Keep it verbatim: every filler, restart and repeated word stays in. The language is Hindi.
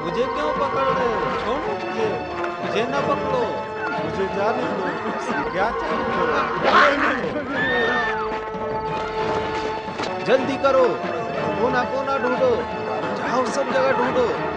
मुझे क्यों पकड़ रहे हो? छोड़ो मुझे, मुझे न पकड़ो, मुझे जाने दो। क्या चाहते हो? जल्दी करो, कोना कोना ढूंढो, जाओ सब जगह ढूंढो।